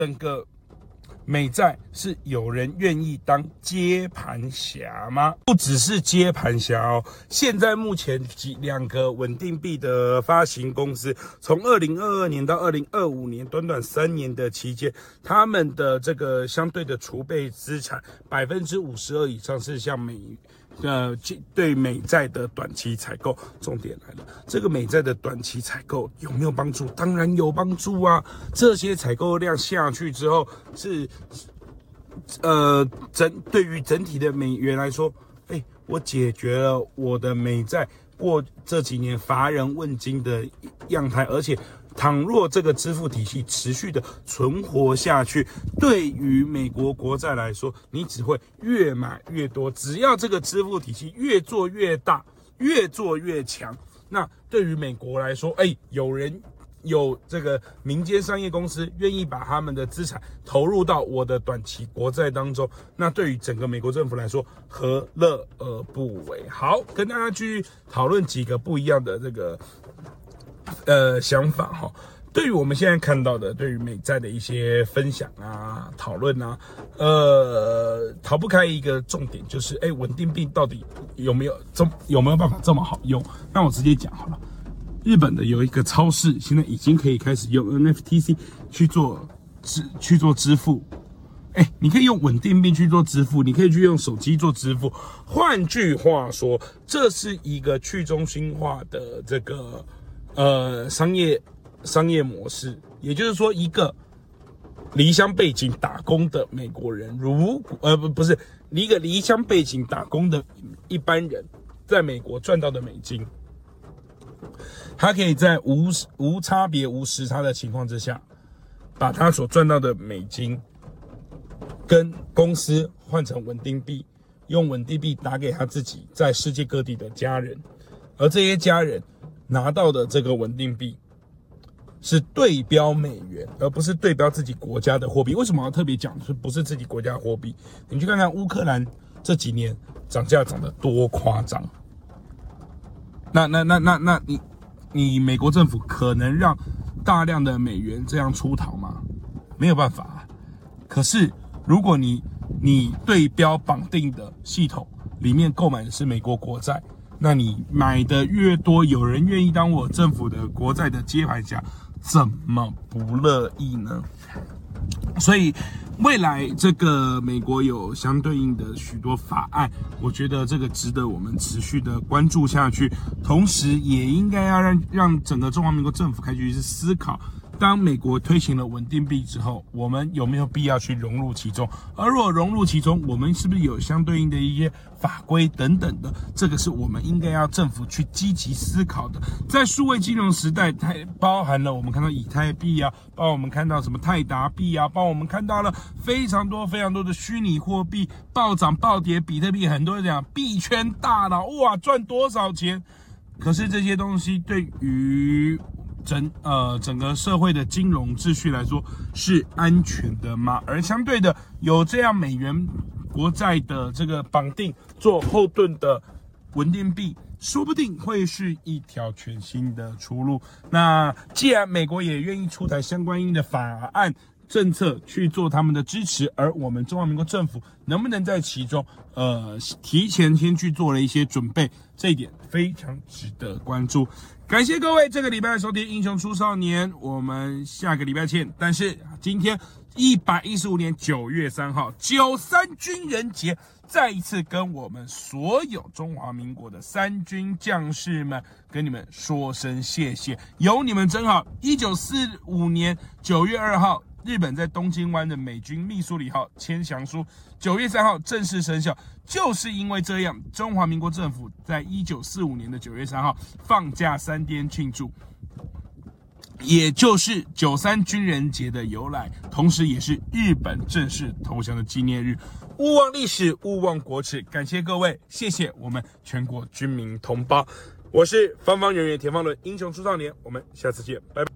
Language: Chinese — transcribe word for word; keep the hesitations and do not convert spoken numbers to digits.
整个美债是有人愿意当接盘侠吗？不只是接盘侠哦，现在目前几两个稳定币的发行公司，从二零二二年到二零二五年，短短三年的期间，他们的这个相对的储备资产百分之五十二以上是向美。呃，对美债的短期采购，重点来了，这个美债的短期采购有没有帮助？当然有帮助啊！这些采购量下去之后，是呃整对于整体的美元来说，哎，我解决了我的美债过这几年乏人问津的样态，而且。倘若这个支付体系持续的存活下去，对于美国国债来说，你只会越买越多。只要这个支付体系越做越大，越做越强，那对于美国来说，哎，有人有这个民间商业公司愿意把他们的资产投入到我的短期国债当中，那对于整个美国政府来说，何乐而不为？好，跟大家继续讨论几个不一样的这个。呃，想法哈，对于我们现在看到的，对于美债的一些分享啊、讨论啊，呃，逃不开一个重点，就是哎，稳定币到底有没有这有没有办法这么好用？那我直接讲好了，日本的有一个超市，现在已经可以开始用 N F T C 去做支去做支付。哎，你可以用稳定币去做支付，你可以去用手机做支付。换句话说，这是一个去中心化的这个。呃，商业商业模式，也就是说，一个离乡背景打工的美国人，如果呃不不是一个离乡背景打工的一般人，在美国赚到的美金，他可以在无无差别、无时差的情况之下，把他所赚到的美金跟公司换成稳定币，用稳定币打给他自己在世界各地的家人，而这些家人。拿到的这个稳定币是对标美元，而不是对标自己国家的货币。为什么要特别讲是不是自己国家的货币？你去看看乌克兰这几年涨价涨得多夸张。那那那那那你你美国政府可能让大量的美元这样出逃吗？没有办法啊。可是如果你你对标绑定的系统里面购买的是美国国债。那你买的越多，有人愿意当我政府的国债的接盘侠，怎么不乐意呢？所以未来这个美国有相对应的许多法案，我觉得这个值得我们持续的关注下去，同时也应该要让让整个中华民国政府开始去思考。当美国推行了稳定币之后，我们有没有必要去融入其中？而如果融入其中，我们是不是有相对应的一些法规等等的？这个是我们应该要政府去积极思考的。在数位金融时代，它包含了我们看到以太币啊，包括我们看到什么泰达币啊，包括我们看到了非常多非常多的虚拟货币暴涨暴跌，比特币很多人讲币圈大佬哇赚多少钱？可是这些东西对于整呃整个社会的金融秩序来说是安全的吗？而相对的，有这样美元国债的这个绑定做后盾的稳定币，说不定会是一条全新的出路。那既然美国也愿意出台相关应的法案政策去做他们的支持，而我们中华民国政府能不能在其中呃提前先去做了一些准备，这一点非常值得关注。感谢各位这个礼拜的收听《英雄出少年》，我们下个礼拜见。但是今天一百一十五年九月三号九三军人节，再一次跟我们所有中华民国的三军将士们跟你们说声谢谢，有你们真好。一九四五年九月二号，日本在东京湾的美军密苏里号签降书，九月三号正式生效。就是因为这样，中华民国政府在一九四五年的九月三号放假三天庆祝，也就是九三军人节的由来，同时也是日本正式投降的纪念日。勿忘历史，勿忘国耻。感谢各位，谢谢我们全国军民同胞。我是方方圆圆田方伦，英雄出少年，我们下次见，拜拜。